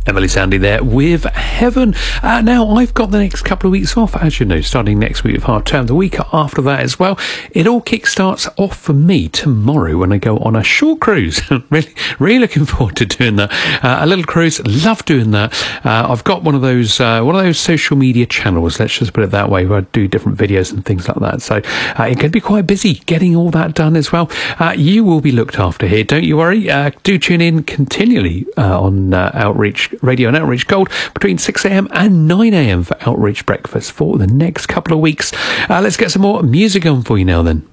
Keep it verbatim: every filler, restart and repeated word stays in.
Emily Sandy there with Heaven. Uh, now, I've got the next couple of weeks off, as you know, starting next week with half term, the week after that as well. It all kickstarts off for me tomorrow when I go on a short cruise. really, really looking forward to doing that. Uh, a little cruise, love doing that. Uh, I've got one of those uh, one of those social media channels, let's just put it that way, where I do different videos and things like that. So uh, it can be quite busy getting all that done as well. Uh, you will be looked after here, don't you worry. Uh, do tune in continually uh, on uh, Outreach Radio and Outreach Gold between six a.m. and nine a.m. for Outreach Breakfast for the next couple of weeks. Uh, let's get some more music on for you now then.